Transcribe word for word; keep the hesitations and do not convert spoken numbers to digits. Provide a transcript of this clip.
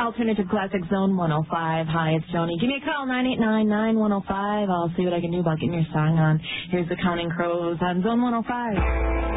Alternative Classic Zone one oh five. Hi, it's Joni. Give me a call, nine eight nine, nine one oh five. I'll see what I can do about getting your song on. Here's the Counting Crows on Zone one oh five.